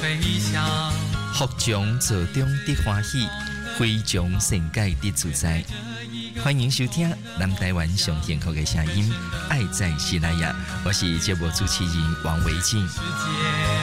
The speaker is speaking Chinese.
飞翔。 福从做中的欢喜，非从善解的自在。欢迎收听南台湾上幸福的声音，爱在西拉雅。我是节目主持人王维静。